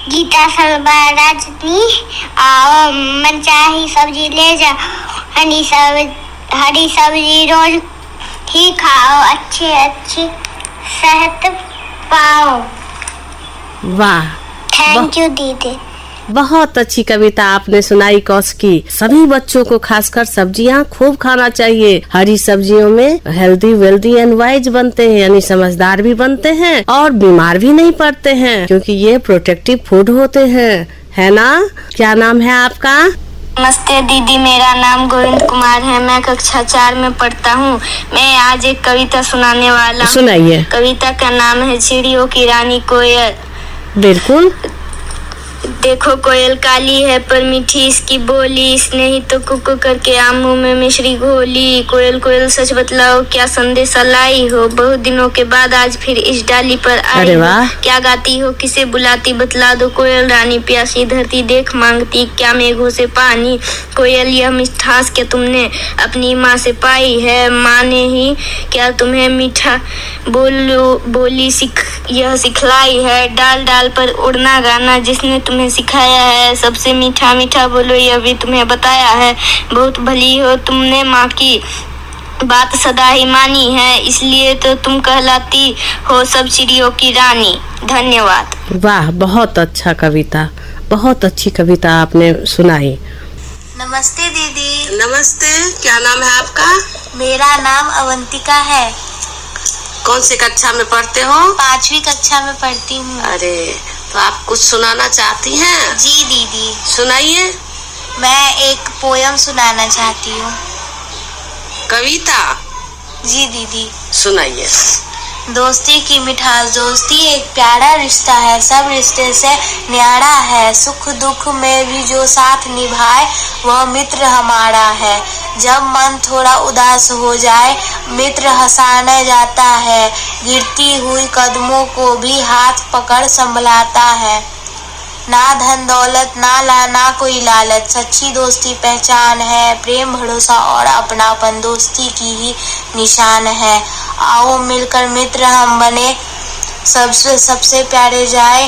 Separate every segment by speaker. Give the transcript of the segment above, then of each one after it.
Speaker 1: गीता सलमा राजनी आओ मनचाही सब्जी ले जाओ, हरी सब्जी रोज ही खाओ, अच्छी सेहत पाओ।
Speaker 2: वाह,
Speaker 1: थैंक यू दीदी।
Speaker 2: बहुत अच्छी कविता आपने सुनाई कौशिकी। सभी बच्चों को खासकर सब्जियां खूब खाना चाहिए। हरी सब्जियों में हेल्दी वेल्दी एंड वाइज बनते हैं, यानी समझदार भी बनते हैं और बीमार भी नहीं पड़ते हैं, क्योंकि ये प्रोटेक्टिव फूड होते हैं, है ना? क्या नाम है आपका?
Speaker 3: नमस्ते दीदी, मेरा नाम गोविंद कुमार है। मैं कक्षा 4 में पढ़ता हूँ। मैं आज एक कविता सुनाने वाला हूँ।
Speaker 2: सुनाइए।
Speaker 3: कविता का नाम है चिड़ियों की रानी कोयल।
Speaker 2: बिल्कुल।
Speaker 3: देखो कोयल काली है पर मीठी इसकी बोली, इसने ही तो कुकू करके आमों में मिश्री घोली। कोयल कोयल सच बतलाओ क्या संदेशा लाई हो, बहुत दिनों के बाद आज फिर इस डाली पर आई।
Speaker 2: अरे वाह।
Speaker 3: क्या गाती हो किसे बुलाती बतला दो, कोयल रानी प्यासी धरती देख मांगती क्या मेघों से पानी। कोयल यह मिठास क्या तुमने अपनी माँ से पाई है, माँ ने ही क्या तुम्हें मीठा बोली यह सिखलाई है। डाल डाल पर उड़ना गाना जिसने तुम्हें सिखाया है, सबसे मीठा मीठा बोलो यह भी तुम्हें बताया है। बहुत भली हो तुमने माँ की बात सदा ही मानी है, इसलिए तो तुम कहलाती हो सब चिड़ियों की रानी। धन्यवाद।
Speaker 2: वाह, बहुत अच्छा कविता, बहुत अच्छी कविता आपने सुनाई।
Speaker 4: नमस्ते दीदी।
Speaker 2: नमस्ते, क्या नाम है आपका?
Speaker 4: मेरा नाम अवंतिका है।
Speaker 2: कौन सी कक्षा में पढ़ते हो?
Speaker 4: 5वीं कक्षा में पढ़ती हूँ।
Speaker 2: अरे, तो आप कुछ सुनाना चाहती हैं?
Speaker 4: जी दीदी।
Speaker 2: सुनाइए।
Speaker 4: मैं एक पोयम सुनाना चाहती हूँ।
Speaker 2: कविता?
Speaker 4: जी दीदी।
Speaker 2: सुनाइए।
Speaker 4: दोस्ती की मिठास, दोस्ती एक प्यारा रिश्ता है, सब रिश्ते से न्यारा है। सुख दुख में भी जो साथ निभाए वह मित्र हमारा है। जब मन थोड़ा उदास हो जाए मित्र हंसाने जाता है, गिरती हुई कदमों को भी हाथ पकड़ संभलाता है। ना धन दौलत ना कोई लालच, सच्ची दोस्ती पहचान है। प्रेम भरोसा और अपनापन दोस्ती की ही निशान है। आओ मिलकर मित्र हम बने, सबसे प्यारे जाए,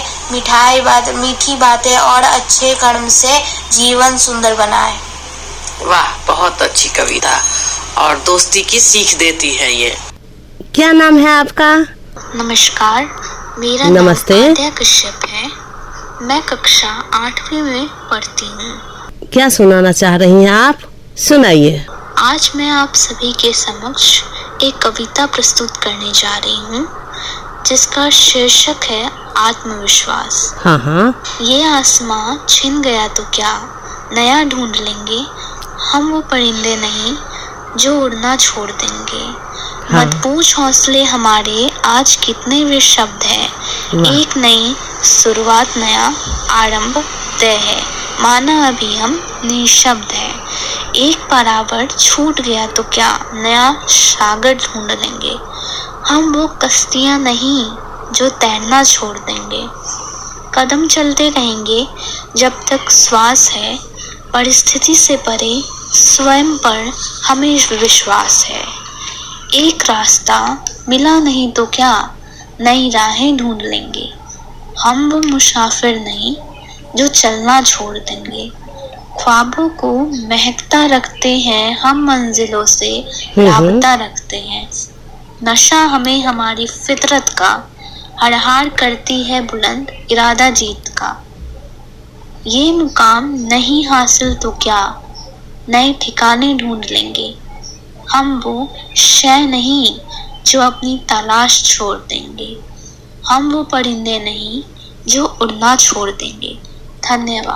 Speaker 4: मीठी बातें और अच्छे कर्म से जीवन सुंदर बनाए।
Speaker 2: वाह, बहुत अच्छी कविता और दोस्ती की सीख देती है ये। क्या नाम है आपका?
Speaker 5: नमस्कार, मेरा
Speaker 2: नमस्ते।
Speaker 5: नाम आद्या कश्यप है। मैं कक्षा 8वीं में पढ़ती हूँ।
Speaker 2: क्या सुनाना चाह रही हैं आप? सुनाइए।
Speaker 5: आज मैं आप सभी के समक्ष एक कविता प्रस्तुत करने जा रही हूँ, जिसका शीर्षक है आत्मविश्वास।
Speaker 2: हाँ।
Speaker 5: ये आसमां छिन गया तो क्या, नया ढूंढ लेंगे। हम वो परिंदे नहीं जो उड़ना छोड़ देंगे।
Speaker 2: हाँ।
Speaker 5: मत पूछ हौसले हमारे आज कितने वे शब्द है। एक नई शुरुआत, नया आरंभ तय है, माना अभी हम निशब्द है। एक बराबर छूट गया तो क्या, नया सागर ढूंढ लेंगे। हम वो कश्तियां नहीं जो तैरना छोड़ देंगे। कदम चलते रहेंगे जब तक श्वास है, परिस्थिति से परे स्वयं पर हमें विश्वास है। एक रास्ता मिला नहीं तो क्या, नई राहें ढूंढ लेंगे। हम वो मुसाफिर नहीं जो चलना छोड़ देंगे। ख्वाबों को महकता रखते हैं हम, मंजिलों से राबता रखते हैं। नशा हमें हमारी फितरत का, हर हार करती है बुलंद इरादा जीत का। ये मुकाम नहीं हासिल तो क्या, नए ठिकाने ढूंढ लेंगे। हम वो शय नहीं जो अपनी तलाश छोड़ देंगे। हम वो परिंदे नहीं जो उड़ना छोड़ देंगे। धन्यवाद।